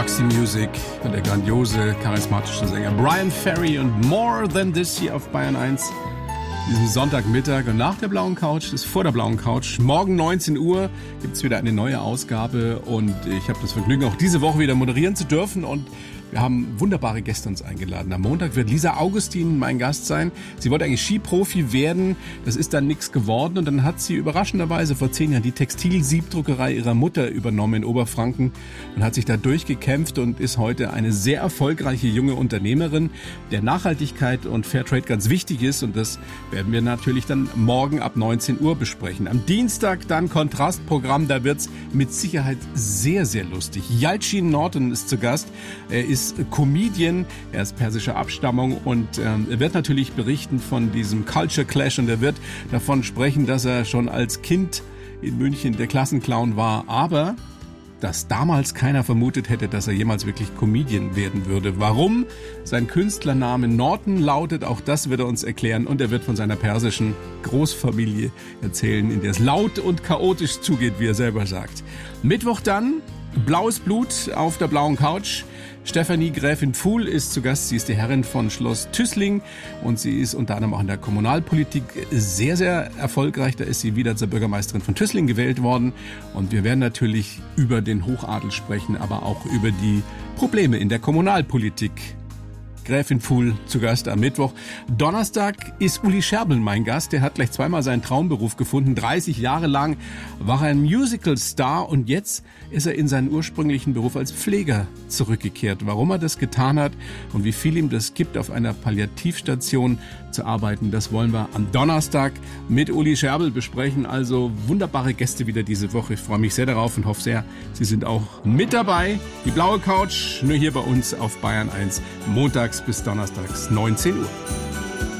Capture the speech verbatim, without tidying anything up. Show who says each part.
Speaker 1: Roxy Music und der grandiose, charismatische Sänger Bryan Ferry und More Than This hier auf Bayern eins. Diesen Sonntagmittag und nach der blauen Couch, das ist vor der blauen Couch. Morgen neunzehn Uhr gibt's wieder eine neue Ausgabe und ich habe das Vergnügen, auch diese Woche wieder moderieren zu dürfen und wir haben wunderbare Gäste uns eingeladen. Am Montag wird Lisa Augustin mein Gast sein. Sie wollte eigentlich Skiprofi werden, das ist dann nichts geworden und dann hat sie überraschenderweise vor zehn Jahren die Textilsiebdruckerei ihrer Mutter übernommen in Oberfranken und hat sich da durchgekämpft und ist heute eine sehr erfolgreiche junge Unternehmerin, der Nachhaltigkeit und Fairtrade ganz wichtig ist und das werden wir natürlich dann morgen ab neunzehn Uhr besprechen. Am Dienstag dann Kontrastprogramm, da wird's mit Sicherheit sehr, sehr lustig. Yalcin Norton ist zu Gast. Er ist Comedian, er ist persischer Abstammung und ähm, er wird natürlich berichten von diesem Culture Clash und er wird davon sprechen, dass er schon als Kind in München der Klassenclown war, aber dass damals keiner vermutet hätte, dass er jemals wirklich Comedian werden würde. Warum sein Künstlername Norton lautet, auch das wird er uns erklären und er wird von seiner persischen Großfamilie erzählen, in der es laut und chaotisch zugeht, wie er selber sagt. Mittwoch dann Blaues Blut auf der blauen Couch. Stefanie Gräfin Pfuhl ist zu Gast. Sie ist die Herrin von Schloss Tüßling und sie ist unter anderem auch in der Kommunalpolitik sehr, sehr erfolgreich. Da ist sie wieder zur Bürgermeisterin von Tüßling gewählt worden. Und wir werden natürlich über den Hochadel sprechen, aber auch über die Probleme in der Kommunalpolitik. Gräfin Pfuhl zu Gast am Mittwoch. Donnerstag ist Uli Scherbel mein Gast. Der hat gleich zweimal seinen Traumberuf gefunden. dreißig Jahre lang war er ein Musical-Star und jetzt ist er in seinen ursprünglichen Beruf als Pfleger zurückgekehrt. Warum er das getan hat und wie viel ihm das gibt, auf einer Palliativstation zu arbeiten, das wollen wir am Donnerstag mit Uli Scherbel besprechen. Also wunderbare Gäste wieder diese Woche. Ich freue mich sehr darauf und hoffe sehr, Sie sind auch mit dabei. Die blaue Couch nur hier bei uns auf Bayern eins. Montags bis donnerstags neunzehn Uhr.